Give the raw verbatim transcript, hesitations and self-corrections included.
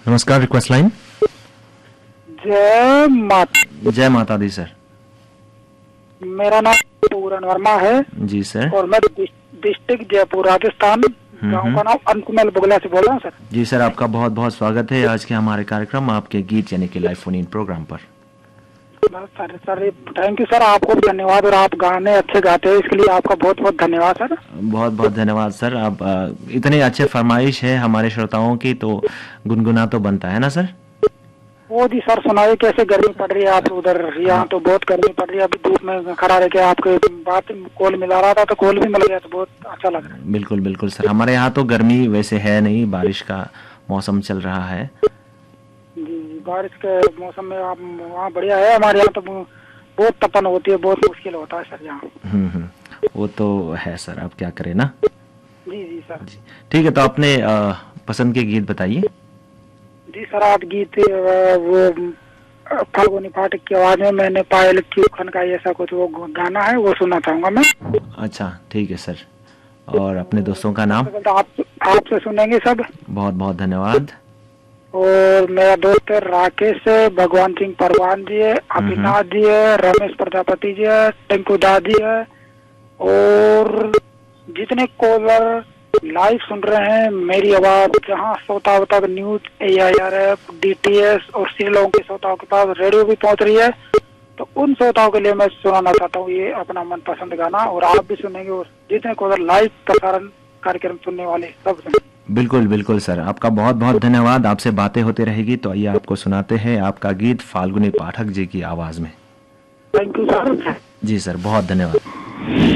नमस्कार, request line. जय माता। जय माता दी सर। मेरा नाम पूरन वर्मा है जी सर। और मैं डिस्ट्रिक्ट जयपुर राजस्थान, गांव का नाम अंकुमल बुगला से बोल रहा हूँ सर। जी सर, आपका बहुत बहुत स्वागत है आज के हमारे कार्यक्रम आपके गीत यानी कि लाइव फोन इन प्रोग्राम पर। Sir sir thank you sir, आपको भी धन्यवाद। और आप गाने अच्छे गाते हैं, इसके लिए आपका बहुत बहुत धन्यवाद सर। बहुत बहुत धन्यवाद सर। आप आ, इतने अच्छे फरमाइश है हमारे श्रोताओं की, तो गुनगुना तो बनता है ना सर। वो जी सर, सुनाइए कैसे गर्मी पड़ रही है आप उधर? यहाँ तो बहुत गर्मी पड़ रही है, अभी धूप में खड़ा रह के आपके बात कॉल मिला रहा था तो कॉल भी मिल गया तो बहुत अच्छा लग रहा है। बिल्कुल बिल्कुल सर, हमारे यहाँ तो गर्मी वैसे है नहीं, बारिश का मौसम चल रहा है। जी, बारिश के मौसम में आप वहाँ बढ़िया है। हमारे यहाँ तो बहुत तपन होती है, बहुत मुश्किल होता है सर यहाँ। हम्म हम्म वो तो है सर, आप क्या करें ना। जी जी सर। जी ठीक है, तो अपने आ, पसंद के गीत बताइए। जी सर, आप गीत वो फाल्गुनी पाठक की आवाज में मैंने पायल क्यों खन का ऐसा कुछ वो गाना है, वो सुनना चाहूंगा मैं। अच्छा ठीक है सर। और अपने दोस्तों का नाम? आप आपसे सुनेंगे सब। बहुत बहुत धन्यवाद। और मेरा दोस्त है राकेश है, भगवान सिंह परवान जी है, अभिनाथ जी है, रमेश प्रजापति जी है, टिंकू दा जी है, और जितने कॉलर लाइव सुन रहे हैं मेरी आवाज जहाँ श्रोताओं तक news, A I R F, D T S और श्रीलोक के श्रोताओं के पास रेडियो भी पहुंच रही है, तो उन श्रोताओं के लिए मैं सुनाना चाहता हूँ ये अपना मनपसंद गाना। और आप भी सुनेंगे और जितने कॉलर लाइव प्रसारण कार्यक्रम सुनने वाले सब सुनेंगे। बिल्कुल बिल्कुल सर, आपका बहुत बहुत धन्यवाद। आपसे बातें होती रहेगी, तो आइए आपको सुनाते हैं आपका गीत फाल्गुनी पाठक जी की आवाज में। Thank you sir. Ji sir, बहुत धन्यवाद।